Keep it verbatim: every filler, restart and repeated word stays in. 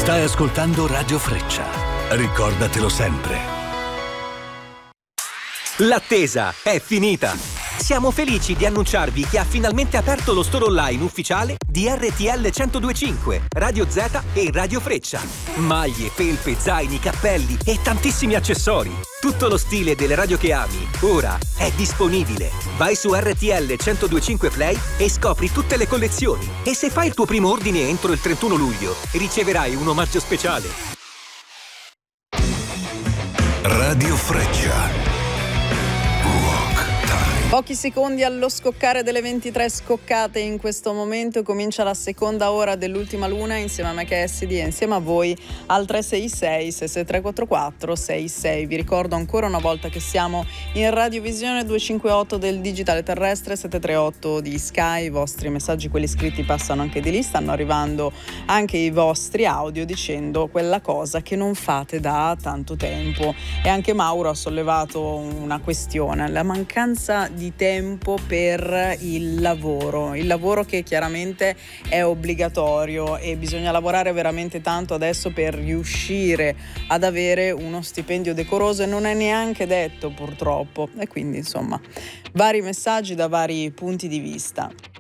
Stai ascoltando Radio Freccia. Ricordatelo sempre. L'attesa è finita! Siamo felici di annunciarvi che ha finalmente aperto lo store online ufficiale di R T L centodue e cinque, Radio Z e Radio Freccia. Maglie, felpe, zaini, cappelli e tantissimi accessori. Tutto lo stile delle radio che ami, ora è disponibile. Vai su R T L centodue e cinque Play e scopri tutte le collezioni. E se fai il tuo primo ordine entro il trentuno luglio, riceverai un omaggio speciale. Radio Freccia. Pochi secondi allo scoccare delle ventitré scoccate in questo momento comincia la seconda ora dell'ultima luna insieme a me che è S D e insieme a voi al tre sei sei sei sei tre quattro quattro sei sei. Vi ricordo ancora una volta che siamo in radiovisione duecentocinquantotto del digitale terrestre, settecentotrentotto di Sky. I vostri messaggi, quelli scritti, passano anche di lì, stanno arrivando anche i vostri audio dicendo quella cosa che non fate da tanto tempo. E anche Mauro ha sollevato una questione, la mancanza di tempo per il lavoro, il lavoro che chiaramente è obbligatorio e bisogna lavorare veramente tanto adesso per riuscire ad avere uno stipendio decoroso e non è neanche detto purtroppo, e quindi insomma vari messaggi da vari punti di vista.